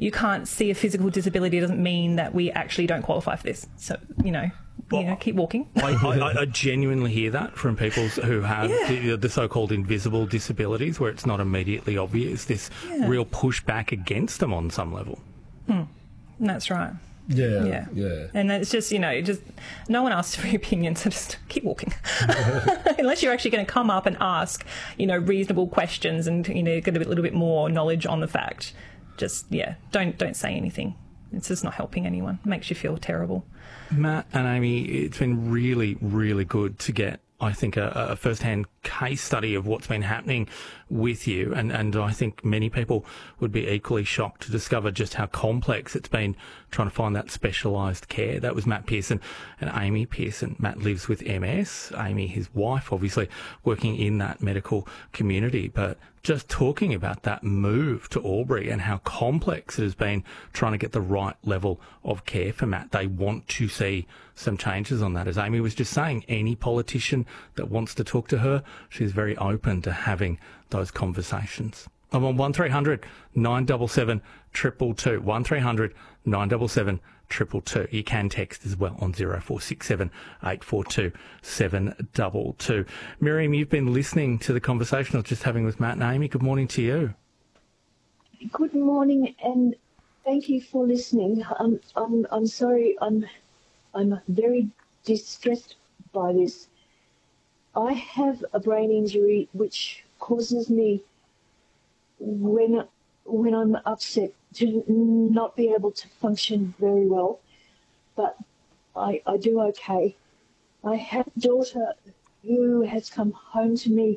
you can't see a physical disability doesn't mean that we actually don't qualify for this. So, keep walking. I genuinely hear that from people who have the so-called invisible disabilities, where it's not immediately obvious, this real pushback against them on some level. That's right. Yeah. And it's just, just no one asks for your opinion, so just keep walking. Unless you're actually going to come up and ask, reasonable questions and, get a little bit more knowledge on the fact. Just, don't say anything. It's just not helping anyone. It makes you feel terrible. Matt and Amy, it's been really, really good to get, I think, a first-hand case study of what's been happening with you. And I think many people would be equally shocked to discover just how complex it's been trying to find that specialised care. That was Matt Pearson and Amy Pearson. Matt lives with MS. Amy, his wife, obviously working in that medical community. But just talking about that move to Albury and how complex it has been trying to get the right level of care for Matt. They want to see some changes on that. As Amy was just saying, any politician that wants to talk to her, she's very open to having those conversations. I'm on 1300 977 222. 1300 977 222. You can text as well on 0467 842 722. Miriam, you've been listening to the conversation I was just having with Matt and Amy. Good morning to you. Good morning, and thank you for listening. I'm sorry. I'm very distressed by this. I have a brain injury which causes me, when I'm upset, to not be able to function very well, but I do okay. I have a daughter who has come home to me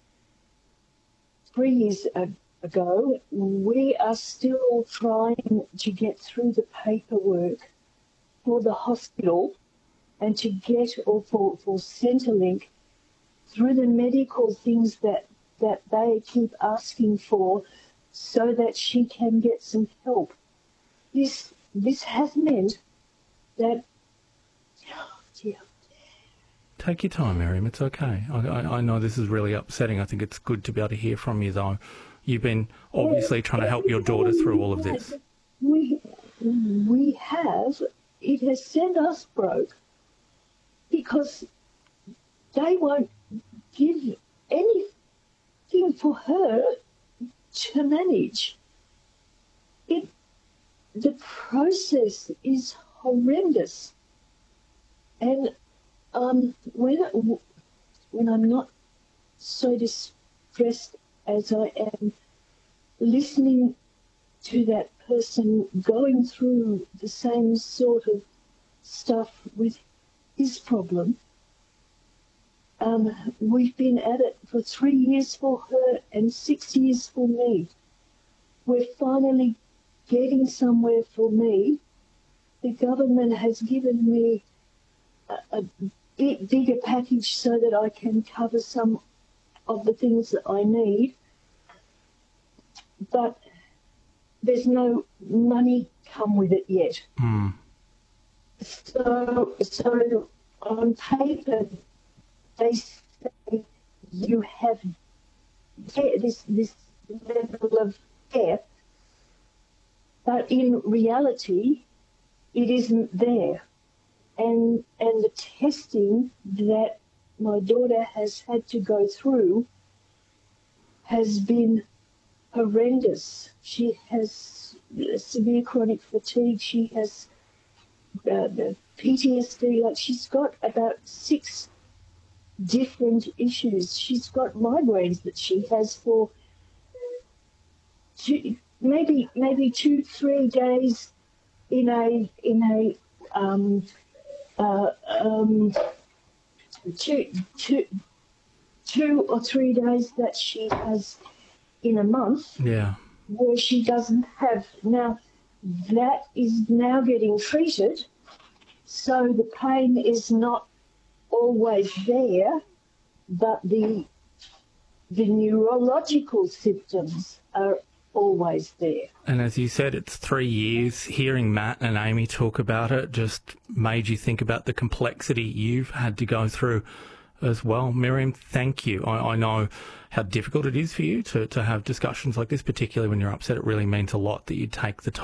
3 years ago. We are still trying to get through the paperwork for the hospital and to get, or for Centrelink, through the medical things that they keep asking for, so that she can get some help. This has meant that... Oh, dear. Take your time, Miriam. It's okay. I know this is really upsetting. I think it's good to be able to hear from you, though. You've been obviously trying to help your daughter through all of this. We have. It has sent us broke because they won't give anything for her to manage. The process is horrendous, and when I'm not so distressed as I am listening to that person going through the same sort of stuff with his problem. We've been at it for 3 years for her and 6 years for me. We're finally getting somewhere for me. The government has given me a bit bigger package so that I can cover some of the things that I need. But there's no money come with it yet. So on paper, they say you have this level of care, but in reality, it isn't there. And the testing that my daughter has had to go through has been horrendous. She has severe chronic fatigue. She has PTSD. Like, she's got about 6 different issues. She's got migraines that she has for maybe 2-3 days in a two or 3 days that she has in a month. Yeah. Where she doesn't have. Now, that is now getting treated, so the pain is not always there, but the neurological symptoms are always there. And as you said, it's 3 years. Hearing Matt and Amy talk about it just made you think about the complexity you've had to go through as well. Miriam, thank you. I know how difficult it is for you to have discussions like this, particularly when you're upset. It really means a lot that you take the time